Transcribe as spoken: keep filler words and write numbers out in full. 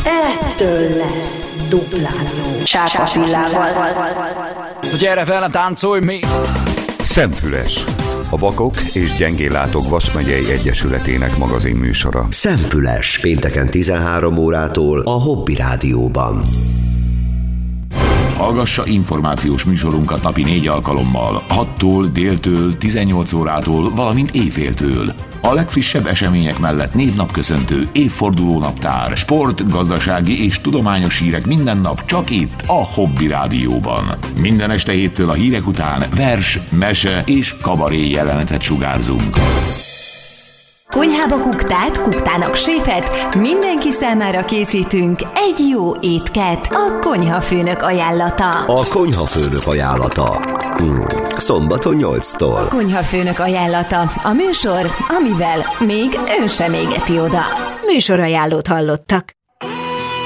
Ettől lesz duplán jó. Csák Attilával. Gyere velem, táncolj még! Szemfüles, a Vakok és Gyengéllátók Vas megyei Egyesületének magazin műsora. Szemfüles, pénteken tizenhárom órától a Hobby Rádióban. Hallgassa információs műsorunkat napi négy alkalommal, hattól, déltől, tizennyolc órától, valamint éjféltől. A legfrissebb események mellett névnapköszöntő, évfordulónaptár, sport, gazdasági és tudományos hírek minden nap csak itt a Hobby Rádióban. Minden este héttől a hírek után vers, mese és kabaré jelenetet sugárzunk. Konyhába kuktát, kuktának séfet, mindenki számára készítünk egy jó étket. A konyhafőnök ajánlata. A konyhafőnök ajánlata. Hmm. Szombaton nyolctól. Konyhafőnök ajánlata. A műsor, amivel még ön sem égeti oda. Műsorajánlót hallottak.